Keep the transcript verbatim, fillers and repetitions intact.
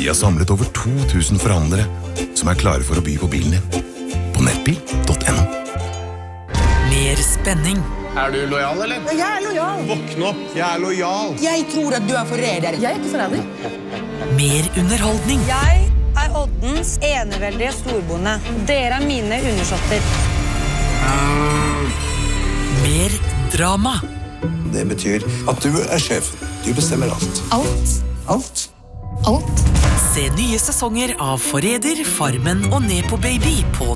Vi har samlet over to tusen forhandlere som er klare for å by på bilen din. På nettbil punktum no. Mer spenning. Er du lojal, eller? Jeg er lojal. Våkn opp, jeg er lojal. Jeg tror at du er forræder. Jeg er ikke forræder. Mer underholdning. Jeg er Oddens eneveldige storbonde. Dere er mine undersåtter. Mer drama. Det betyr at du er sjefen. Du bestemmer alt. Alt. Alt. Alt. Se nye sesonger av Forræder, Farmen og Nepo Baby på